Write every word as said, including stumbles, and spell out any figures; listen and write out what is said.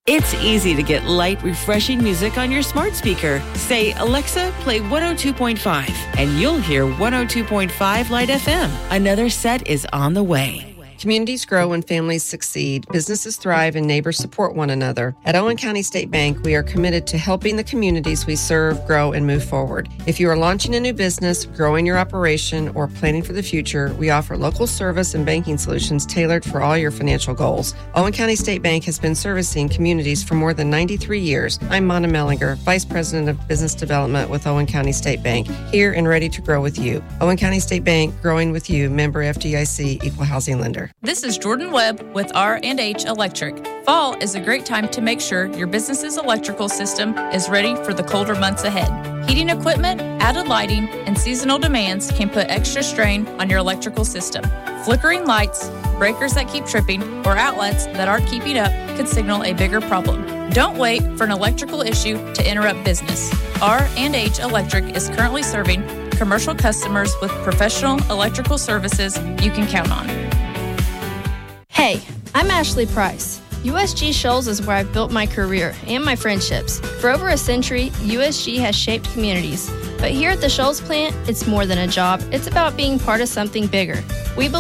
It's easy to get light, refreshing music on your smart speaker. Say, Alexa, play one oh two point five, and you'll hear one oh two point five Light F M. Another set is on the way. Communities grow when families succeed, businesses thrive, and neighbors support one another. At Owen County State Bank, we are committed to helping the communities we serve grow and move forward. If you are launching a new business, growing your operation, or planning for the future, we offer local service and banking solutions tailored for all your financial goals. Owen County State Bank has been servicing communities for more than ninety-three years. I'm Mona Mellinger, Vice President of Business Development with Owen County State Bank, here and ready to grow with you. Owen County State Bank, growing with you, member F D I C, Equal Housing Lender. This is Jordan Webb with R and H Electric. Fall is a great time to make sure your business's electrical system is ready for the colder months ahead. Heating equipment, added lighting, and seasonal demands can put extra strain on your electrical system. Flickering lights, breakers that keep tripping, or outlets that aren't keeping up could signal a bigger problem. Don't wait for an electrical issue to interrupt business. R and H Electric is currently serving commercial customers with professional electrical services you can count on. Hey, I'm Ashley Price. U S G Shoals is where I've built my career and my friendships. For over a century, U S G has shaped communities. But here at the Shoals plant, it's more than a job. It's about being part of something bigger. We